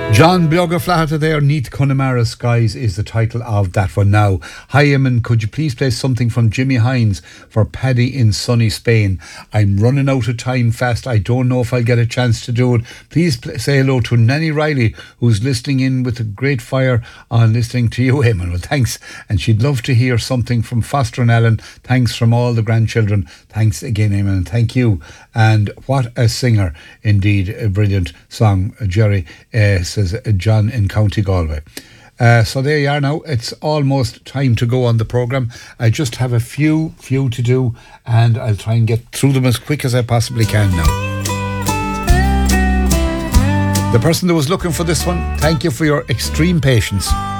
John Biogaflata there, Neath Connemara Skies is the title of that one now. Hi Eamon, could you please play something from Jimmy Hines for Paddy in sunny Spain? I'm running out of time fast. I don't know if I'll get a chance to do it. Please say hello to Nanny Riley, who's listening in with a great fire on listening to you, Eamon. Well, thanks. And she'd love to hear something from Foster and Ellen. Thanks from all the grandchildren. Thanks again, Eamon. Thank you. And what a singer, indeed. A brilliant song, Jerry says John in County Galway. So there you are now. It's almost time to go on the programme. I just have a few to do, and I'll try and get through them as quick as I possibly can now. The person that was looking for this one, thank you for your extreme patience.